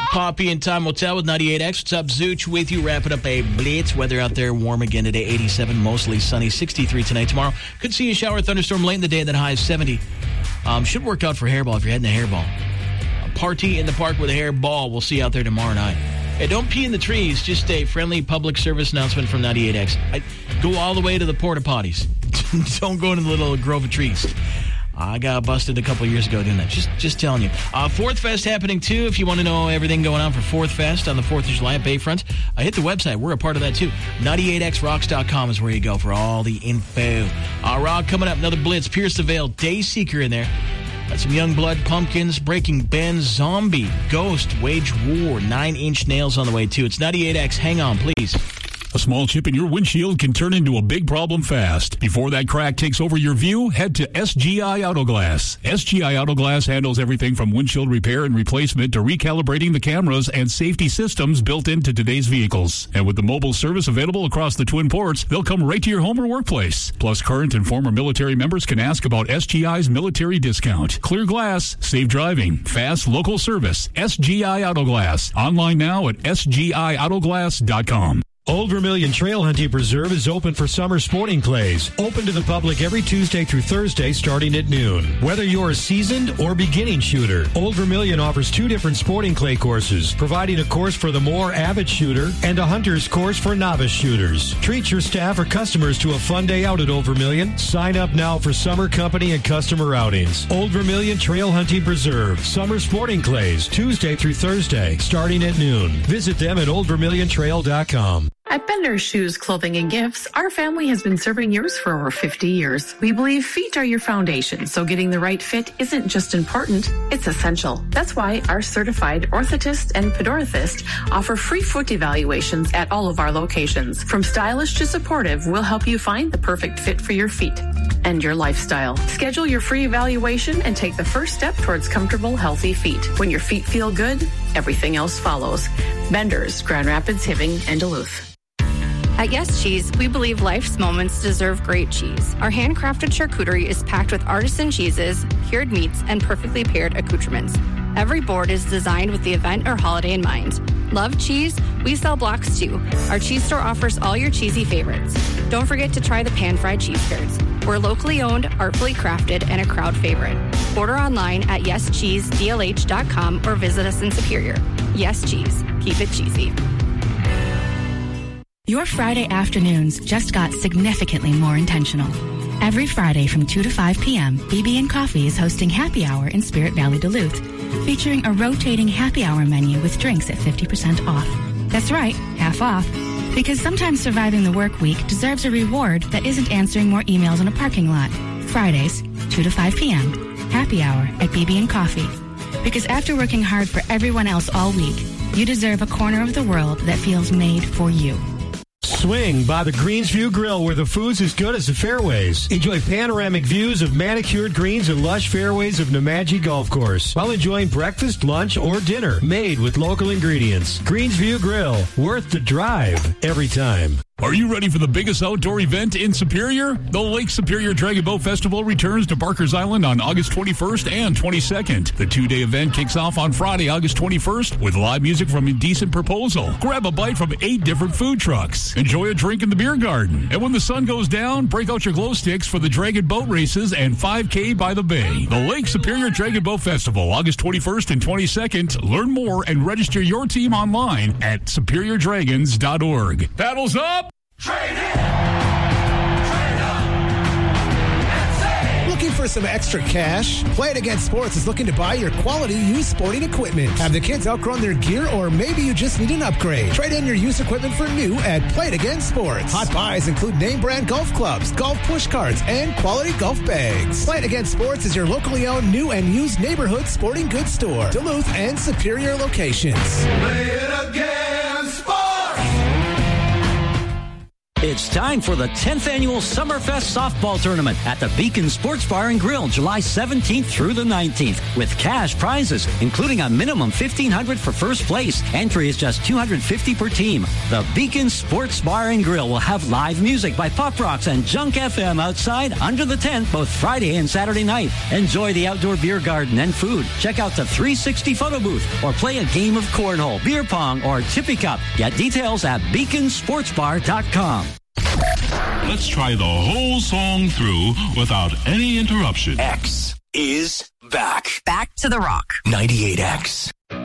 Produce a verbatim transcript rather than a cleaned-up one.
Poppy and time will tell with ninety-eight X. What's up, Zooch? With you, wrapping up a blitz. Weather out there, warm again today, eighty-seven, mostly sunny, sixty-three tonight. Tomorrow, could see a shower, thunderstorm late in the day, then high is seventy. Um, should work out for hairball if you're heading to hairball. A party in the park with a hairball. We'll see you out there tomorrow night. Hey, don't pee in the trees. Just a friendly public service announcement from ninety-eight X. I, go all the way to the porta potties. Don't go into the little grove of trees. I got busted a couple years ago doing that. Just just telling you. Uh, Fourth Fest happening, too. If you want to know everything going on for Fourth Fest on the fourth of July at Bayfront, uh, hit the website. We're a part of that, too. ninety-eight X rocks dot com is where you go for all the info. Uh, Rock coming up, another blitz. Pierce the Veil, Dayseeker in there. Got some Youngblood, Pumpkins, Breaking Ben, Zombie, Ghost, Wage War, Nine Inch Nails on the way, too. It's ninety-eight X. Hang on, please. A small chip in your windshield can turn into a big problem fast. Before that crack takes over your view, head to S G I Auto Glass. S G I Auto Glass handles everything from windshield repair and replacement to recalibrating the cameras and safety systems built into today's vehicles. And with the mobile service available across the Twin Ports, they'll come right to your home or workplace. Plus, current and former military members can ask about S G I's military discount. Clear glass, safe driving, fast local service. S G I Auto Glass. Online now at S G I auto glass dot com. Old Vermilion Trail Hunting Preserve is open for summer sporting clays. Open to the public every Tuesday through Thursday starting at noon. Whether you're a seasoned or beginning shooter, Old Vermilion offers two different sporting clay courses, providing a course for the more avid shooter and a hunter's course for novice shooters. Treat your staff or customers to a fun day out at Old Vermilion. Sign up now for summer company and customer outings. Old Vermilion Trail Hunting Preserve. Summer sporting clays, Tuesday through Thursday, starting at noon. Visit them at old vermilion trail dot com. At Bender's Shoes, Clothing, and Gifts, our family has been serving yours for over fifty years. We believe feet are your foundation, so getting the right fit isn't just important, it's essential. That's why our certified orthotist and podorthist offer free foot evaluations at all of our locations. From stylish to supportive, we'll help you find the perfect fit for your feet and your lifestyle. Schedule your free evaluation and take the first step towards comfortable, healthy feet. When your feet feel good, everything else follows. Bender's, Grand Rapids, Hibbing, and Duluth. At Yes Cheese, we believe life's moments deserve great cheese. Our handcrafted charcuterie is packed with artisan cheeses, cured meats, and perfectly paired accoutrements. Every board is designed with the event or holiday in mind. Love cheese? We sell blocks too. Our cheese store offers all your cheesy favorites. Don't forget to try the pan-fried cheese curds. We're locally owned, artfully crafted, and a crowd favorite. Order online at yes cheese d l h dot com or visit us in Superior. Yes Cheese. Keep it cheesy. Your Friday afternoons just got significantly more intentional. Every Friday from two to five p.m., B B and Coffee is hosting Happy Hour in Spirit Valley, Duluth, featuring a rotating happy hour menu with drinks at fifty percent off. That's right, half off. Because sometimes surviving the work week deserves a reward that isn't answering more emails in a parking lot. Fridays, two to five p.m., Happy Hour at B B and Coffee. Because after working hard for everyone else all week, you deserve a corner of the world that feels made for you. Swing by the Greensview Grill, where the food's as good as the fairways. Enjoy panoramic views of manicured greens and lush fairways of Nemadji Golf Course while enjoying breakfast, lunch, or dinner made with local ingredients. Greensview Grill, worth the drive every time. Are you ready for the biggest outdoor event in Superior? The Lake Superior Dragon Boat Festival returns to Barker's Island on August twenty-first and twenty-second. The two-day event kicks off on Friday, August twenty-first, with live music from Indecent Proposal. Grab a bite from eight different food trucks. Enjoy a drink in the beer garden. And when the sun goes down, break out your glow sticks for the Dragon Boat Races and five K by the Bay. The Lake Superior Dragon Boat Festival, August twenty-first and twenty-second. Learn more and register your team online at superior dragons dot org. Paddles up! Trade in! Trade up! And save! Looking for some extra cash? Play It Again Sports is looking to buy your quality used sporting equipment. Have the kids outgrown their gear, or maybe you just need an upgrade? Trade in your used equipment for new at Play It Again Sports. Hot buys include name brand golf clubs, golf push carts, and quality golf bags. Play It Again Sports is your locally owned new and used neighborhood sporting goods store. Duluth and Superior locations. Play it again, sports! It's time for the tenth Annual Summerfest Softball Tournament at the Beacon Sports Bar and Grill, July seventeenth through the nineteenth, with cash prizes, including a minimum fifteen hundred dollars for first place. Entry is just two hundred fifty dollars per team. The Beacon Sports Bar and Grill will have live music by Pop Rocks and Junk F M outside under the tent both Friday and Saturday night. Enjoy the outdoor beer garden and food. Check out the three sixty photo booth or play a game of cornhole, beer pong, or tippy cup. Get details at beacon sports bar dot com. Let's try the whole song through without any interruption. X is back. Back to the rock. ninety-eight X.